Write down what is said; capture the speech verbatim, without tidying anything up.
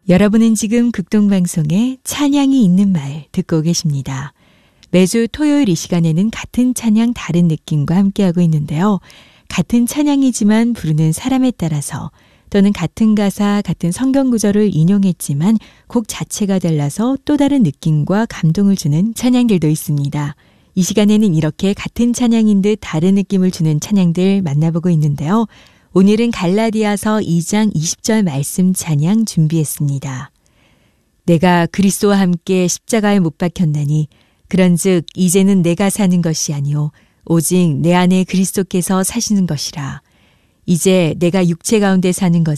여러분은 지금 극동방송에 찬양이 있는 말 듣고 계십니다. 매주 토요일 이 시간에는 같은 찬양 다른 느낌과 함께하고 있는데요. 같은 찬양이지만 부르는 사람에 따라서 또는 같은 가사, 같은 성경 구절을 인용했지만 곡 자체가 달라서 또 다른 느낌과 감동을 주는 찬양들도 있습니다. 이 시간에는 이렇게 같은 찬양인 듯 다른 느낌을 주는 찬양들 만나보고 있는데요. 오늘은 갈라디아서 이 장 이십 절 말씀 찬양 준비했습니다. 내가 그리스도와 함께 십자가에 못 박혔나니 그런즉 이제는 내가 사는 것이 아니오 오직 내 안에 그리스도께서 사시는 것이라. 이제 내가 육체 가운데 사는 것은